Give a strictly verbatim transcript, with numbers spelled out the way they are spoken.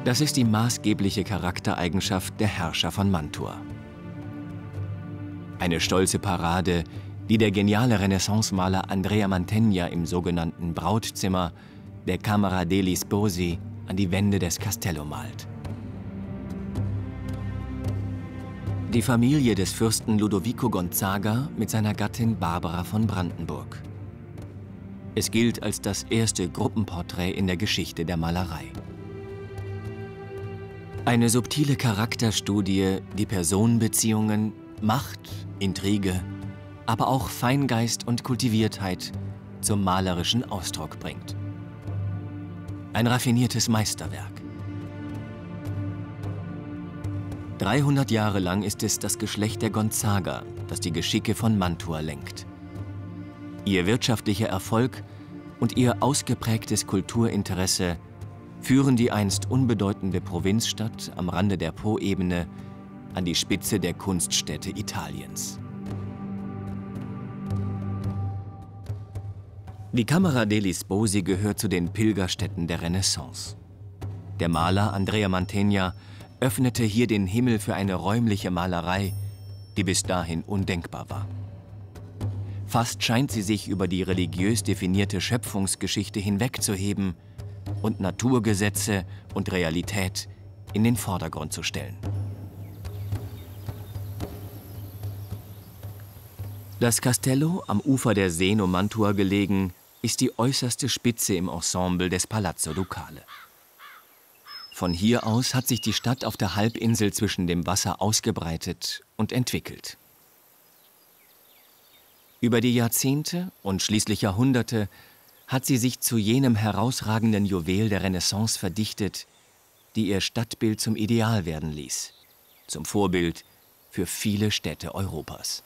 Das ist die maßgebliche Charaktereigenschaft der Herrscher von Mantua. Eine stolze Parade, die der geniale Renaissance-Maler Andrea Mantegna im sogenannten Brautzimmer der Camera degli Sposi an die Wände des Castello malt. Die Familie des Fürsten Ludovico Gonzaga mit seiner Gattin Barbara von Brandenburg. Es gilt als das erste Gruppenporträt in der Geschichte der Malerei. Eine subtile Charakterstudie, die Personenbeziehungen, Macht, Intrige, aber auch Feingeist und Kultiviertheit zum malerischen Ausdruck bringt. Ein raffiniertes Meisterwerk. dreihundert Jahre lang ist es das Geschlecht der Gonzaga, das die Geschicke von Mantua lenkt. Ihr wirtschaftlicher Erfolg und ihr ausgeprägtes Kulturinteresse führen die einst unbedeutende Provinzstadt am Rande der Poebene an die Spitze der Kunststädte Italiens. Die Camera degli Sposi gehört zu den Pilgerstätten der Renaissance. Der Maler Andrea Mantegna öffnete hier den Himmel für eine räumliche Malerei, die bis dahin undenkbar war. Fast scheint sie sich über die religiös definierte Schöpfungsgeschichte hinwegzuheben und Naturgesetze und Realität in den Vordergrund zu stellen. Das Castello, am Ufer der Seno Mantua gelegen, ist die äußerste Spitze im Ensemble des Palazzo Ducale. Von hier aus hat sich die Stadt auf der Halbinsel zwischen dem Wasser ausgebreitet und entwickelt. Über die Jahrzehnte und schließlich Jahrhunderte hat sie sich zu jenem herausragenden Juwel der Renaissance verdichtet, die ihr Stadtbild zum Ideal werden ließ, zum Vorbild für viele Städte Europas.